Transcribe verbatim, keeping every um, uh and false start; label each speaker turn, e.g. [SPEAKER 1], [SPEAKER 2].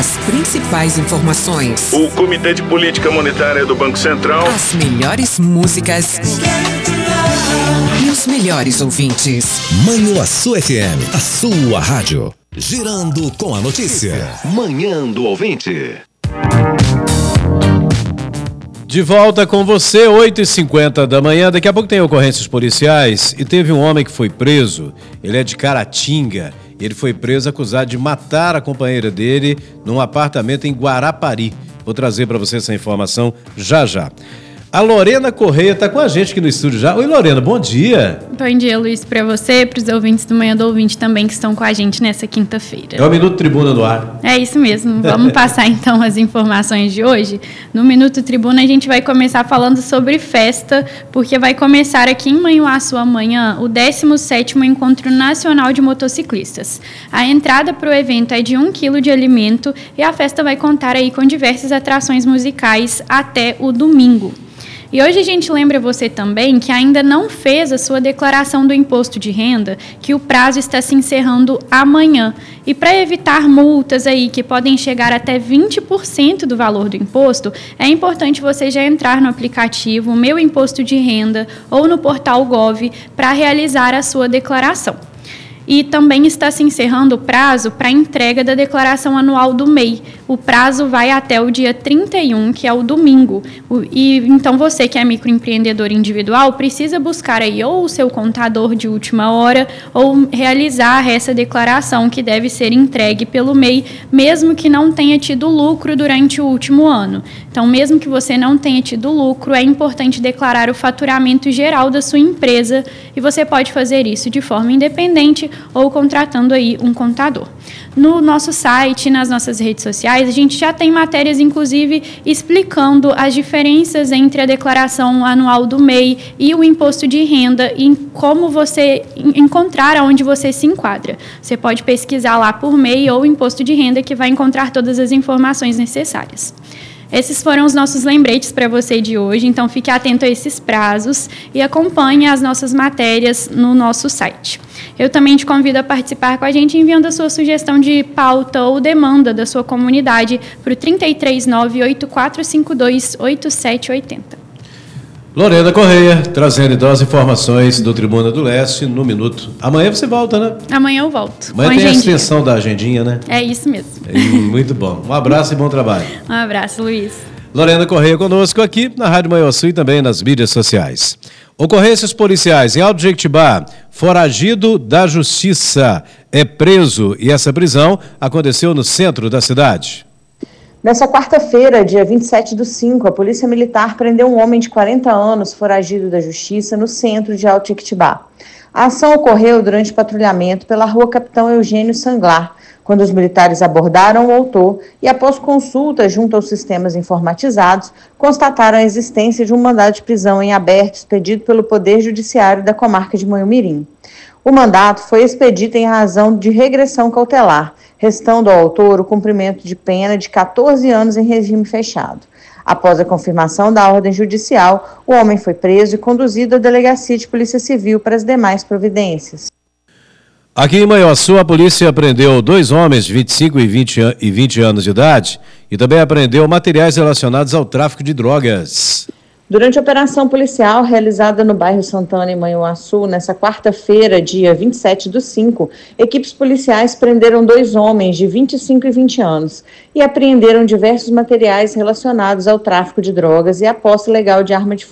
[SPEAKER 1] As principais informações.
[SPEAKER 2] O Comitê de Política Monetária do Banco Central.
[SPEAKER 1] As melhores músicas. E os melhores ouvintes.
[SPEAKER 3] Manhuaçu F M, a sua rádio. Girando com a notícia. Manhã do Ouvinte.
[SPEAKER 4] De volta com você, oito e cinquenta da manhã. Daqui a pouco tem ocorrências policiais e teve um homem que foi preso. Ele é de Caratinga. Ele foi preso acusado de matar a companheira dele num apartamento em Guarapari. Vou trazer para você essa informação já já. A Lorena Correia está com a gente aqui no estúdio já. Oi, Lorena, bom dia.
[SPEAKER 5] Bom dia, Luiz, para você, para os ouvintes do Manhã do Ouvinte também que estão com a gente nessa quinta-feira.
[SPEAKER 4] É o Minuto Tribuna no ar.
[SPEAKER 5] É isso mesmo. Vamos passar então as informações de hoje. No Minuto Tribuna a gente vai começar falando sobre festa, porque vai começar aqui em Manhuaçu amanhã o décimo sétimo Encontro Nacional de Motociclistas. A entrada para o evento é de um quilo de alimento e a festa vai contar aí com diversas atrações musicais até o domingo. E hoje a gente lembra você também que ainda não fez a sua declaração do imposto de renda, que o prazo está se encerrando amanhã. E para evitar multas aí que podem chegar até vinte por cento do valor do imposto, é importante você já entrar no aplicativo Meu Imposto de Renda ou no portal Gov para realizar a sua declaração. E também está se encerrando o prazo para a entrega da declaração anual do M E I. O prazo vai até o dia trinta e um, que é o domingo. E então você que é microempreendedor individual precisa buscar aí ou o seu contador de última hora ou realizar essa declaração que deve ser entregue pelo M E I, mesmo que não tenha tido lucro durante o último ano. Então, mesmo que você não tenha tido lucro, é importante declarar o faturamento geral da sua empresa e você pode fazer isso de forma independente ou contratando aí um contador. No nosso site, nas nossas redes sociais, a gente já tem matérias, inclusive, explicando as diferenças entre a declaração anual do M E I e o imposto de renda e como você encontrar onde você se enquadra. Você pode pesquisar lá por M E I ou imposto de renda que vai encontrar todas as informações necessárias. Esses foram os nossos lembretes para você de hoje, então fique atento a esses prazos e acompanhe as nossas matérias no nosso site. Eu também te convido a participar com a gente enviando a sua sugestão de pauta ou demanda da sua comunidade para o trinta e três, nove oito quatro cinco dois, oito sete oito zero.
[SPEAKER 4] Lorena Correia, trazendo então as informações do Tribuna do Leste no Minuto. Amanhã você volta, né?
[SPEAKER 5] Amanhã eu volto.
[SPEAKER 4] Amanhã tem a extensão da agendinha, né?
[SPEAKER 5] É isso mesmo.
[SPEAKER 4] É, muito bom. Um abraço e bom trabalho.
[SPEAKER 5] Um abraço, Luiz.
[SPEAKER 4] Lorena Correia conosco aqui na Rádio Manhuaçu e também nas mídias sociais. Ocorrências policiais em Alto Jequitibá. Foragido da Justiça é preso e essa prisão aconteceu no centro da cidade.
[SPEAKER 6] Nessa quarta-feira, dia vinte e sete do cinco, a Polícia Militar prendeu um homem de quarenta anos, foragido da Justiça, no centro de Alto Jequitibá. A ação ocorreu durante patrulhamento pela rua Capitão Eugênio Sanglar, quando os militares abordaram o autor e, após consulta junto aos sistemas informatizados, constataram a existência de um mandado de prisão em aberto expedido pelo Poder Judiciário da comarca de Manhumirim. O mandato foi expedito em razão de regressão cautelar, restando ao autor o cumprimento de pena de catorze anos em regime fechado. Após a confirmação da ordem judicial, o homem foi preso e conduzido à Delegacia de Polícia Civil para as demais providências.
[SPEAKER 4] Aqui em Manhuaçu, a polícia apreendeu dois homens de vinte e cinco e vinte anos de idade e também apreendeu materiais relacionados ao tráfico de drogas.
[SPEAKER 6] Durante a operação policial realizada no bairro Santana, em Manhuaçu, nessa quarta-feira, dia vinte e sete do cinco, equipes policiais prenderam dois homens de vinte e cinco e vinte anos e apreenderam diversos materiais relacionados ao tráfico de drogas e a posse ilegal de arma de